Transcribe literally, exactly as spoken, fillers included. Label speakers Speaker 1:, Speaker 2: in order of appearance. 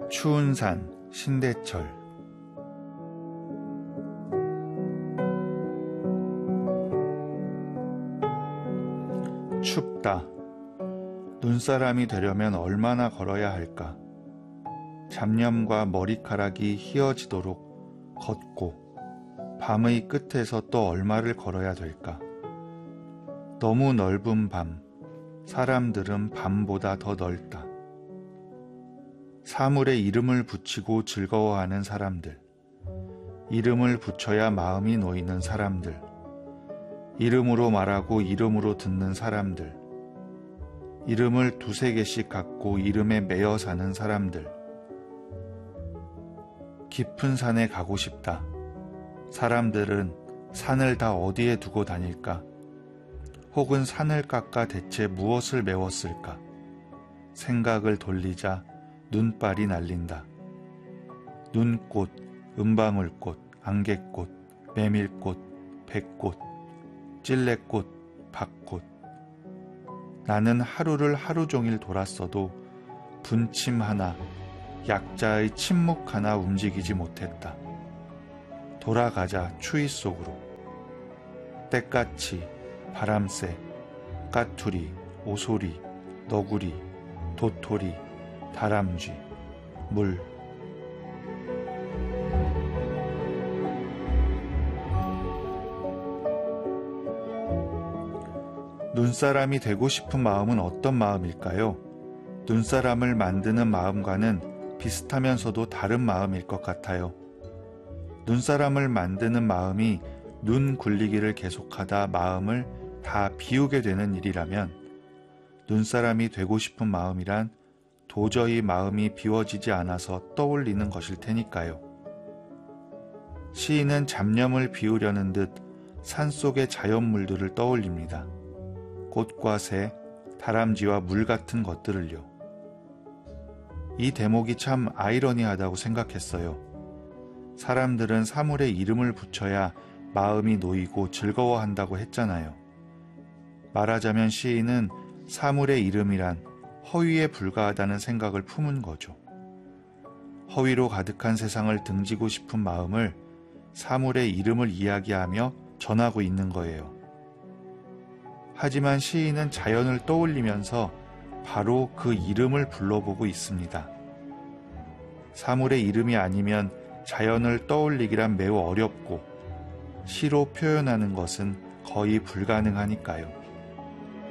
Speaker 1: 추운 산 신대철. 춥다. 눈사람이 되려면 얼마나 걸어야 할까? 잡념과 머리카락이 휘어지도록 걷고 밤의 끝에서 또 얼마를 걸어야 될까? 너무 넓은 밤, 사람들은 밤보다 더 넓다. 사물에 이름을 붙이고 즐거워하는 사람들, 이름을 붙여야 마음이 놓이는 사람들, 이름으로 말하고 이름으로 듣는 사람들, 이름을 두세 개씩 갖고 이름에 매여 사는 사람들. 깊은 산에 가고 싶다. 사람들은 산을 다 어디에 두고 다닐까? 혹은 산을 깎아 대체 무엇을 메웠을까? 생각을 돌리자 눈발이 날린다. 눈꽃, 은방울꽃, 안개꽃, 메밀꽃, 백꽃, 찔레꽃, 박꽃. 나는 하루를 하루 종일 돌았어도 분침 하나, 약자의 침묵 하나 움직이지 못했다. 돌아가자 추위 속으로. 때까치, 바람새, 까투리, 오소리, 너구리, 도토리, 다람쥐, 물. 눈사람이 되고 싶은 마음은 어떤 마음일까요? 눈사람을 만드는 마음과는 비슷하면서도 다른 마음일 것 같아요. 눈사람을 만드는 마음이 눈 굴리기를 계속하다 마음을 다 비우게 되는 일이라면, 눈사람이 되고 싶은 마음이란 도저히 마음이 비워지지 않아서 떠올리는 것일 테니까요. 시인은 잡념을 비우려는 듯 산속의 자연물들을 떠올립니다. 꽃과 새, 다람쥐와 물 같은 것들을요. 이 대목이 참 아이러니하다고 생각했어요. 사람들은 사물에 이름을 붙여야 마음이 놓이고 즐거워한다고 했잖아요. 말하자면 시인은 사물의 이름이란 허위에 불과하다는 생각을 품은 거죠. 허위로 가득한 세상을 등지고 싶은 마음을 사물의 이름을 이야기하며 전하고 있는 거예요. 하지만 시인은 자연을 떠올리면서 바로 그 이름을 불러보고 있습니다. 사물의 이름이 아니면 자연을 떠올리기란 매우 어렵고 시로 표현하는 것은 거의 불가능하니까요.